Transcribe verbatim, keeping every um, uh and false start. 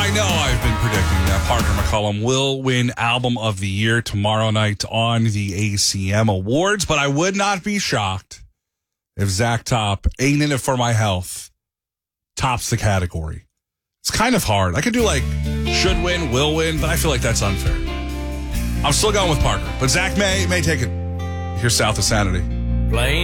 I know I've been predicting that Parker McCollum will win Album of the Year tomorrow night on the A C M Awards, but I would not be shocked if Zach Top, Ain't In It For My Health, tops the category. It's kind of hard. I could do like should win, will win, but I feel like that's unfair. I'm still going with Parker, but Zach may may take it. Here's South of Sanity. Playing